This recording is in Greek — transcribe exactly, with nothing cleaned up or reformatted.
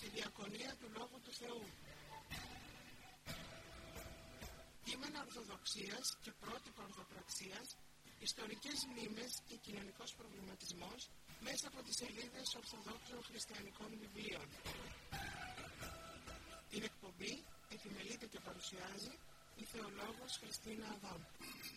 στη διακονία του Λόγου του Θεού. Κείμενα ορθοδοξίας και πρότυπα ορθοπραξίας, ιστορικές μνήμες και κοινωνικός προβληματισμός μέσα από τις σελίδες ορθοδόξων χριστιανικών βιβλίων. Την εκπομπή επιμελείται και παρουσιάζει η θεολόγος Χριστίνα Αδάμ.